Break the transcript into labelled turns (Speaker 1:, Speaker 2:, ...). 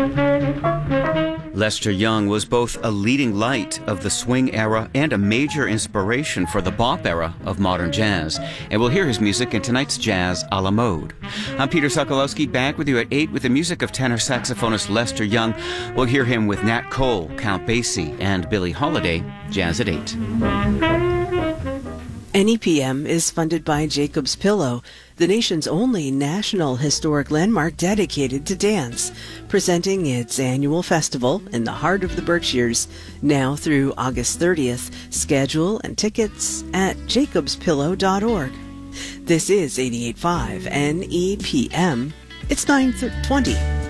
Speaker 1: Lester Young was both a leading light of the swing era and a major inspiration for the bop era of modern jazz. And we'll hear his music in tonight's Jazz a la Mode. I'm Peter Sokolowski, back with you at 8 with the music of tenor saxophonist Lester Young. We'll hear him with Nat Cole, Count Basie, and Billie Holiday. Jazz at 8.
Speaker 2: NEPM is funded by Jacob's Pillow, the nation's only national historic landmark dedicated to dance, presenting its annual festival in the heart of the Berkshires, now through August 30th. Schedule and tickets at jacobspillow.org. This is 88.5 NEPM. It's 9:20.